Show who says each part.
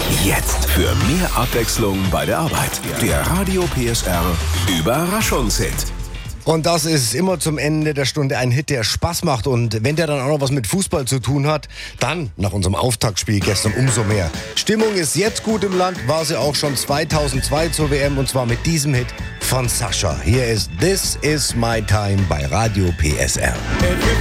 Speaker 1: Jetzt für mehr Abwechslung bei der Arbeit. Der Radio PSR Überraschungshit.
Speaker 2: Und das ist immer zum Ende der Stunde ein Hit, der Spaß macht. Und wenn der dann auch noch was mit Fußball zu tun hat, dann nach unserem Auftaktspiel gestern umso mehr. Stimmung ist jetzt gut im Land, war sie auch schon 2002 zur WM, und zwar mit diesem Hit von Sascha. Hier ist This Is My Time bei Radio PSR.